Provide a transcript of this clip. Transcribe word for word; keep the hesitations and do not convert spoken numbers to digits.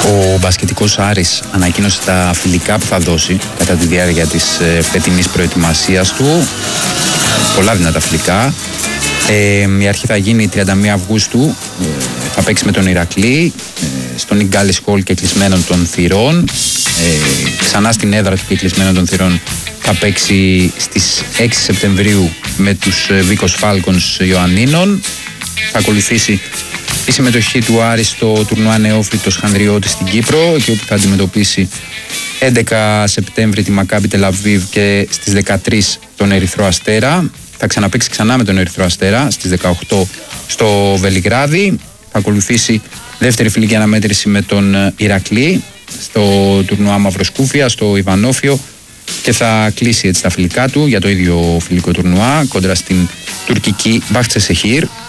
Ο μπασκετικός Άρης ανακοίνωσε τα φιλικά που θα δώσει κατά τη διάρκεια της ε, φετινής προετοιμασίας του. Πολλά δυνατά φιλικά. Ε, η αρχή θα γίνει τριάντα μία Αυγούστου. Ε, θα παίξει με τον Ηρακλή ε, στον Ιγκάλης Χολ και κλεισμένων των θυρών. Ε, ξανά στην έδρα του και κλεισμένων των θυρών θα παίξει στις έξι Σεπτεμβρίου με τους Βίκος Φάλκονς Ιωαννίνων. Θα ακολουθήσει η συμμετοχή του Άρη στο τουρνουά Νεόφυτος Χανδριώτη στην Κύπρο, εκεί όπου θα αντιμετωπίσει έντεκα Σεπτέμβρη τη Μακάμπι Τελαβίβ και στις δεκατρείς τον Ερυθρό Αστέρα. Θα ξαναπαίξει ξανά με τον Ερυθρό Αστέρα στις δεκαοκτώ στο Βελιγράδι. Θα ακολουθήσει δεύτερη φιλική αναμέτρηση με τον Ηρακλή στο τουρνουά Μαυροσκούφια, στο Ιβανόφιο, και θα κλείσει έτσι τα φιλικά του για το ίδιο φιλικό τουρνουά κόντρα στην τουρκική Μπαχτσεσεχήρ.